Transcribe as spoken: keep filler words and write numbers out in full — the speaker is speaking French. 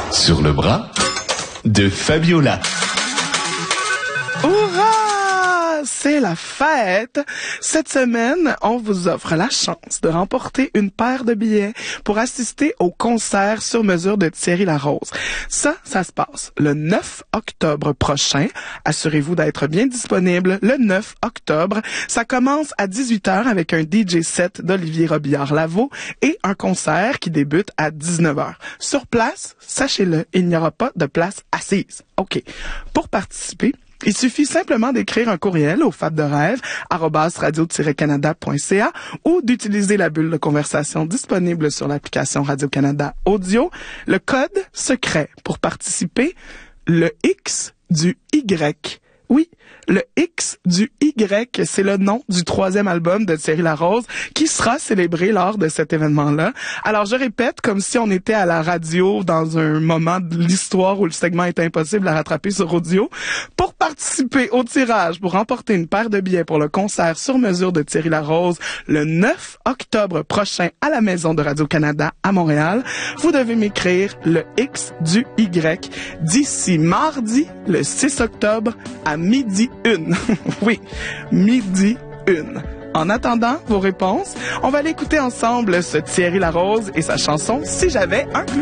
sur le bras de Fabiola. Hourra! C'est la fête! Cette semaine, on vous offre la chance de remporter une paire de billets pour assister au concert sur mesure de Thierry Larose. Ça, ça se passe le neuf octobre prochain. Assurez-vous d'être bien disponible le neuf octobre. Ça commence à dix-huit heures avec un D J set d'Olivier Robillard-Lavaux et un concert qui débute à dix-neuf heures. Sur place, sachez-le, il n'y aura pas de place assise. OK. Pour participer, il suffit simplement d'écrire un courriel au fab de rêve arobase radio tiret canada point c a ou d'utiliser la bulle de conversation disponible sur l'application Radio-Canada Audio. Le code secret pour participer, le X du Y. Oui, le X du Y, c'est le nom du troisième album de Thierry Larose qui sera célébré lors de cet événement-là. Alors, je répète, comme si on était à la radio dans un moment de l'histoire où le segment est impossible à rattraper sur audio. Pour participer au tirage, pour remporter une paire de billets pour le concert sur mesure de Thierry Larose le neuf octobre prochain à la Maison de Radio-Canada à Montréal, vous devez m'écrire le X du Y d'ici mardi, le six octobre, à midi une. Oui, midi une. En attendant vos réponses, on va aller écouter ensemble ce Thierry Larose et sa chanson « Si j'avais un clou ».